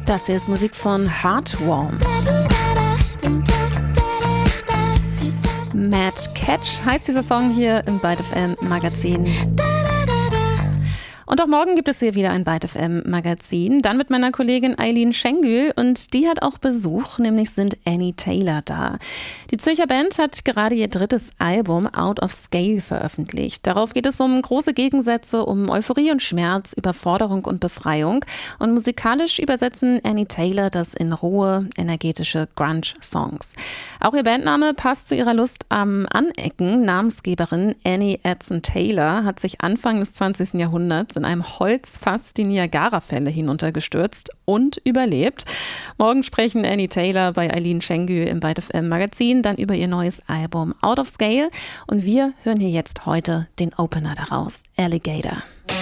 Das hier ist Musik von Heartworms. Mad Catch heißt dieser Song hier im Byte FM Magazin. Und auch morgen gibt es hier wieder ein Byte FM Magazin, dann mit meiner Kollegin Eileen Schengül, und die hat auch Besuch, nämlich sind Annie Taylor da. Die Zürcher Band hat gerade ihr drittes Album Out of Scale veröffentlicht. Darauf geht es um große Gegensätze, um Euphorie und Schmerz, Überforderung und Befreiung, und musikalisch übersetzen Annie Taylor das in rohe, energetische Grunge-Songs. Auch ihr Bandname passt zu ihrer Lust am Anecken. Namensgeberin Annie Edson Taylor hat sich Anfang des 20. Jahrhunderts in einem Holzfass die Niagara-Fälle hinuntergestürzt und überlebt. Morgen sprechen Annie Taylor bei Eileen Schengül im Byte FM Magazin dann über ihr neues Album Out of Scale, und wir hören hier jetzt heute den Opener daraus, Alligator.